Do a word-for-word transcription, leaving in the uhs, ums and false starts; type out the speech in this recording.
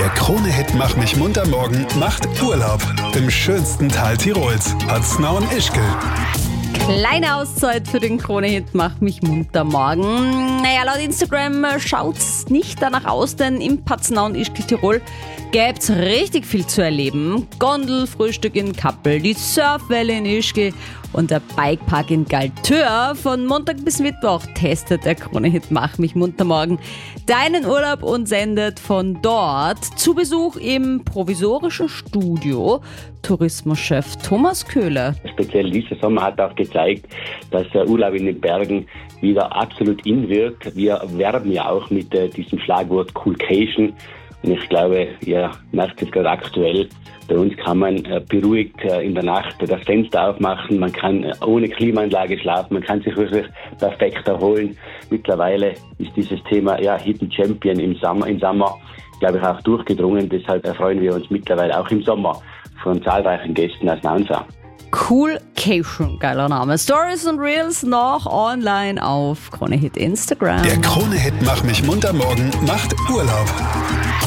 Der Krone-Hit Mach mich munter morgen macht Urlaub im schönsten Tal Tirols, Paznaun und Ischgl. Kleine Auszeit für den Krone-Hit Mach mich munter morgen. Naja, laut Instagram schaut's nicht danach aus, denn im Paznaun Ischgl Tirol gäb's richtig viel zu erleben. Gondelfrühstück in Kappel, die Surfwelle in Ischgl und der Bikepark in Galtör. Von Montag bis Mittwoch testet der Krone-Hit Mach mich munter morgen deinen Urlaub und sendet von dort. Zu Besuch im provisorischen Studio Tourismuschef Thomas Köhler. Speziell dieser Sommer hat auch gezeigt, dass der Urlaub in den Bergen wieder absolut in wird. Wir werben ja auch mit äh, diesem Schlagwort Coolcation. Und ich glaube, ihr merkt es gerade aktuell, bei uns kann man äh, beruhigt äh, in der Nacht das Fenster aufmachen, man kann äh, ohne Klimaanlage schlafen, man kann sich wirklich perfekt erholen. Mittlerweile ist dieses Thema ja, Hidden Champion im Sommer, im Sommer, glaube ich, auch durchgedrungen. Deshalb erfreuen wir uns mittlerweile auch im Sommer von zahlreichen Gästen aus Nansau. Coolcation, geiler Name. Stories und Reels noch online auf Krone-Hit Instagram. Der Krone-Hit Mach mich munter morgen macht Urlaub.